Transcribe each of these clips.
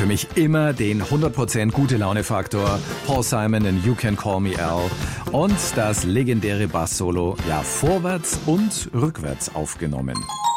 für mich immer den 100% Gute-Laune-Faktor. Paul Simon in You Can Call Me Al. Und das legendäre Bass-Solo, ja, vorwärts und rückwärts aufgenommen.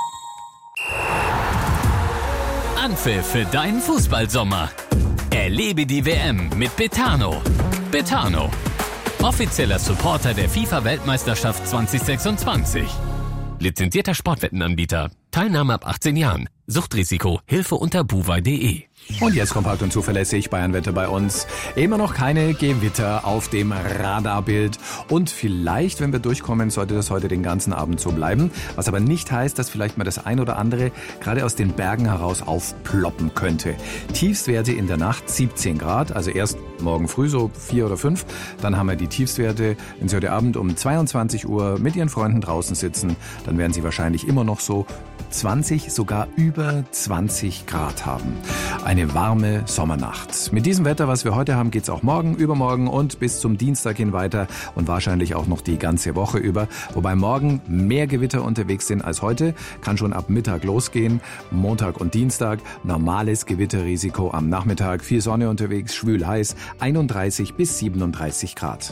Anpfiff für deinen Fußballsommer. Erlebe die WM mit Betano. Betano, offizieller Supporter der FIFA-Weltmeisterschaft 2026. Lizenzierter Sportwettenanbieter. Teilnahme ab 18 Jahren. Suchtrisiko. Hilfe unter buwei.de. Und jetzt kompakt und zuverlässig Bayernwetter bei uns. Immer noch keine Gewitter auf dem Radarbild. Und vielleicht, wenn wir durchkommen, sollte das heute den ganzen Abend so bleiben. Was aber nicht heißt, dass vielleicht mal das ein oder andere gerade aus den Bergen heraus aufploppen könnte. Tiefstwerte in der Nacht 17 Grad, also erst morgen früh so 4 oder 5. Dann haben wir die Tiefstwerte, wenn Sie heute Abend um 22 Uhr mit Ihren Freunden draußen sitzen, dann werden Sie wahrscheinlich immer noch so 20, sogar über 20 Grad haben. Eine warme Sommernacht. Mit diesem Wetter, was wir heute haben, geht's auch morgen, übermorgen und bis zum Dienstag hin weiter und wahrscheinlich auch noch die ganze Woche über. Wobei morgen mehr Gewitter unterwegs sind als heute. Kann schon ab Mittag losgehen. Montag und Dienstag normales Gewitterrisiko am Nachmittag. Viel Sonne unterwegs, schwül heiß, 31 bis 37 Grad.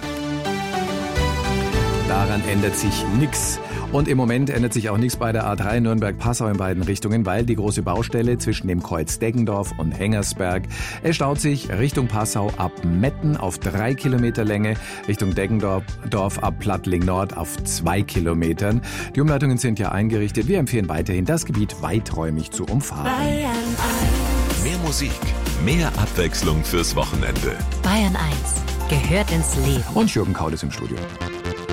Daran ändert sich nichts. Und im Moment ändert sich auch nichts bei der A3 Nürnberg-Passau in beiden Richtungen, weil die große Baustelle zwischen dem Kreuz Deggendorf und Hengersberg, es staut sich Richtung Passau ab Metten auf 3 Kilometer Länge, Richtung Deggendorf ab Plattling Nord auf 2 Kilometern. Die Umleitungen sind ja eingerichtet. Wir empfehlen weiterhin, das Gebiet weiträumig zu umfahren. Mehr Musik, mehr Abwechslung fürs Wochenende. Bayern 1 gehört ins Leben. Und Jürgen Kaul ist im Studio.